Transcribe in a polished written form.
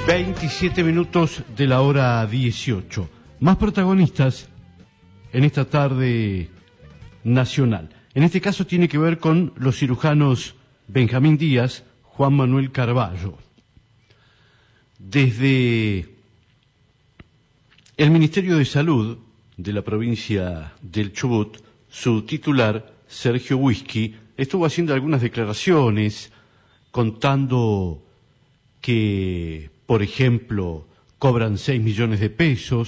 27 minutos de la hora 18. Más protagonistas en esta tarde nacional. En este caso tiene que ver con los cirujanos Benjamín Díaz, Juan Manuel Carballo. Desde el Ministerio de Salud de la provincia del Chubut, su titular, Sergio Whisky, estuvo haciendo algunas declaraciones contando que, por ejemplo, cobran 6 millones de pesos